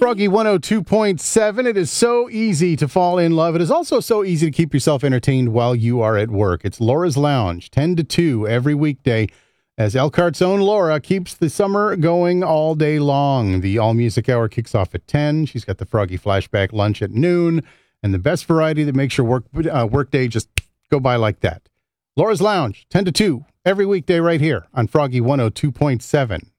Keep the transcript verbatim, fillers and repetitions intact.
Froggy one oh two point seven. It is so easy to fall in love. It is also so easy to keep yourself entertained while you are at work. It's Laura's Lounge, ten to two every weekday, as Elkhart's own Laura keeps the summer going all day long. The All Music Hour kicks off at ten. She's got the Froggy Flashback lunch at noon, and the best variety that makes your work uh, workday just go by like that. Laura's Lounge, ten to two every weekday right here on Froggy one oh two point seven.